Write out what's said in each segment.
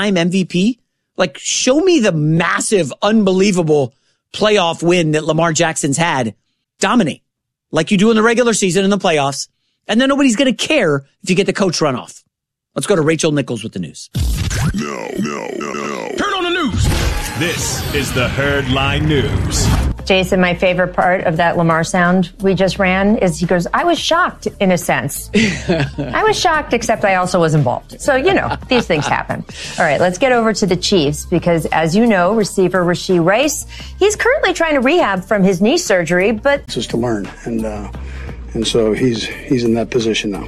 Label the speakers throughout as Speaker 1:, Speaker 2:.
Speaker 1: two-time MVP? Like, show me the massive, unbelievable playoff win that Lamar Jackson's had. Dominate like you do in the regular season in the playoffs. And then nobody's going to care if you get the coach run off. Let's go to Rachel Nichols with the news.
Speaker 2: No.
Speaker 3: Turn on the news. This is the Herd Line News.
Speaker 4: Jason, my favorite part of that Lamar sound we just ran is he goes, I was shocked in a sense. I was shocked, except I also was involved. So, these things happen. All right, let's get over to the Chiefs because, as you know, receiver Rashee Rice, he's currently trying to rehab from his knee surgery, but
Speaker 5: just to learn. And so he's in that position now.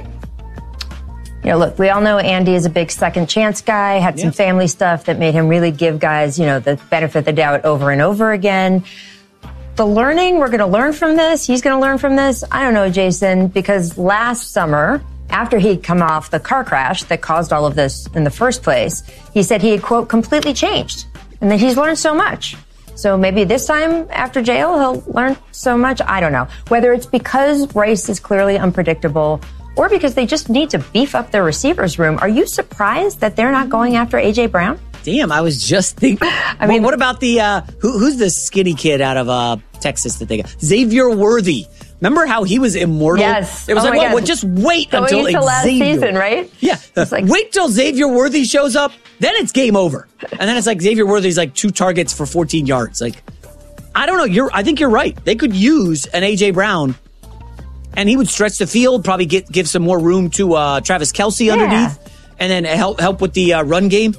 Speaker 4: Look, we all know Andy is a big second chance guy, had some family stuff that made him really give guys, the benefit of the doubt over and over again. The learning, we're going to learn from this. He's going to learn from this. I don't know, Jason, because last summer, after he'd come off the car crash that caused all of this in the first place, he said he had, quote, completely changed and that he's learned so much. So maybe this time after jail, he'll learn so much. I don't know. Whether it's because Rice is clearly unpredictable or because they just need to beef up their receivers room. Are you surprised that they're not going after A.J. Brown?
Speaker 1: Damn, I was just thinking. What about the who's the skinny kid out of Texas that they got? Xavier Worthy. Remember how he was immortal?
Speaker 4: Yes.
Speaker 1: It was just wait until
Speaker 4: into last season, right?
Speaker 1: Yeah. It's like, wait till Xavier Worthy shows up, then it's game over. And then it's like Xavier Worthy's like 2 targets for 14 yards. Like, I don't know. I think you're right. They could use an A.J. Brown, and he would stretch the field, probably give some more room to Travis Kelce underneath, and then help with the run game.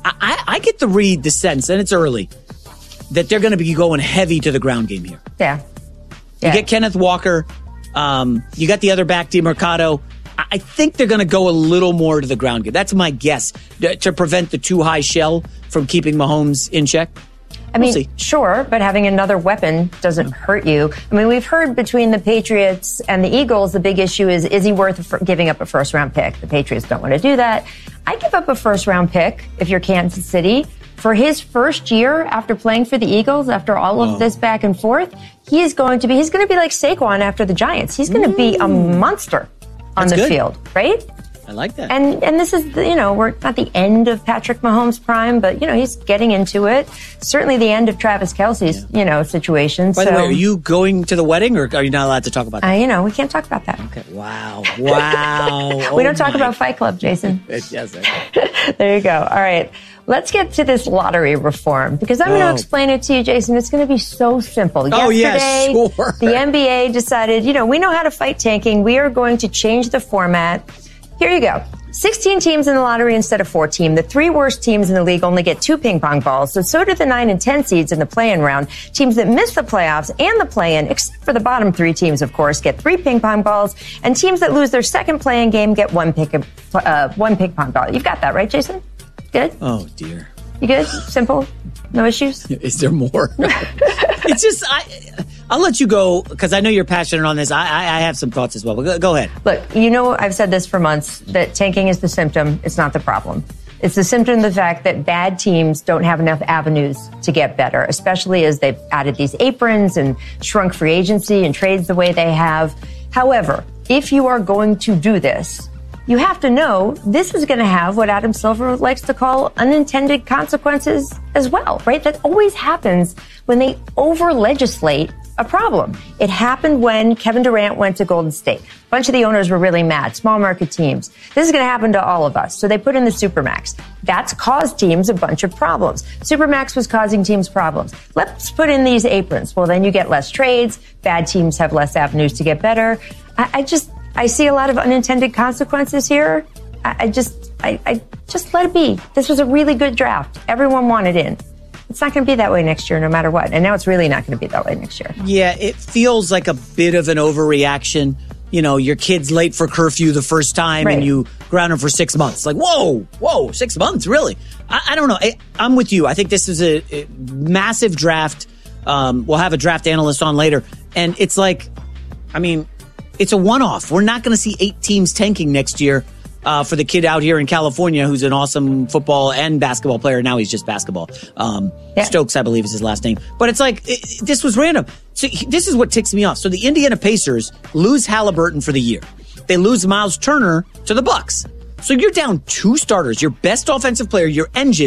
Speaker 1: I get the sense, and it's early, that they're going to be going heavy to the ground game here.
Speaker 4: Yeah.
Speaker 1: You get Kenneth Walker. You got the other back, DeMercado. I think they're going to go a little more to the ground game. That's my guess, to prevent the too high shell from keeping Mahomes in check. We'll see.
Speaker 4: Sure, but having another weapon doesn't hurt you. We've heard between the Patriots and the Eagles, the big issue is he worth giving up a first-round pick? The Patriots don't want to do that. I give up a first-round pick if you're Kansas City. For his first year after playing for the Eagles, after all of this back and forth, he's going to be like Saquon after the Giants. He's going to be a monster on the field, right?
Speaker 1: I like that.
Speaker 4: And this is, we're not the end of Patrick Mahomes' prime, but, he's getting into it. Certainly the end of Travis Kelce's, situation.
Speaker 1: By the way, are you going to the wedding, or are you not allowed to talk about that?
Speaker 4: We can't talk about that.
Speaker 1: Okay. Wow.
Speaker 4: We don't talk about Fight Club, Jason.
Speaker 1: Yes, I
Speaker 4: There you go. All right. Let's get to this lottery reform, because I'm going to explain it to you, Jason. It's going to be so simple. Yesterday,
Speaker 1: sure.
Speaker 4: The NBA decided, we know how to fight tanking. We are going to change the format. Here you go. 16 teams in the lottery instead of 14. The 3 worst teams in the league only get 2 ping pong balls. So do the 9 and 10 seeds in the play-in round. Teams that miss the playoffs and the play-in, except for the bottom 3 teams, of course, get 3 ping pong balls. And teams that lose their second play-in game get 1 ping pong ball. You've got that, right, Jason? Good?
Speaker 1: Oh, dear.
Speaker 4: You good? Simple? No issues?
Speaker 1: Is there more? It's just, I'll let you go, because I know you're passionate on this. I have some thoughts as well, but go ahead.
Speaker 4: Look, I've said this for months, that tanking is the symptom. It's not the problem. It's the symptom of the fact that bad teams don't have enough avenues to get better, especially as they've added these aprons and shrunk free agency and trades the way they have. However, if you are going to do this, you have to know this is going to have what Adam Silver likes to call unintended consequences as well, right? That always happens when they over-legislate a problem. It happened when Kevin Durant went to Golden State. A bunch of the owners were really mad, small market teams. This is going to happen to all of us. So they put in the Supermax. That's caused teams a bunch of problems. Supermax was causing teams problems. Let's put in these aprons. Well, then you get less trades. Bad teams have less avenues to get better. I see a lot of unintended consequences here. I just let it be. This was a really good draft. Everyone wanted in. It's not going to be that way next year, no matter what. And now it's really not going to be that way next year.
Speaker 1: Yeah, it feels like a bit of an overreaction. Your kid's late for curfew the first time, right, and you ground him for 6 months. Like, whoa, 6 months, really? I don't know. I'm with you. I think this is a massive draft. We'll have a draft analyst on later. And it's like, it's a one-off. We're not going to see 8 teams tanking next year for the kid out here in California who's an awesome football and basketball player. Now he's just basketball. Stokes, I believe, is his last name. But it's like, this was random. So this is what ticks me off. So the Indiana Pacers lose Halliburton for the year. They lose Miles Turner to the Bucks. So you're down 2 starters, your best offensive player, your engine.